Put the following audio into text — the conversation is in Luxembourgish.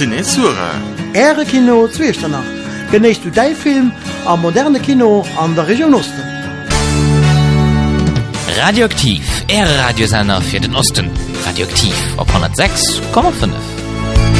Cinesura. Ehre Kino Zwiechternach. Genießt du dein Film am moderne Kino an der Region Osten. Radioaktiv, Radiosender für den Osten. Radioaktiv auf 106,5.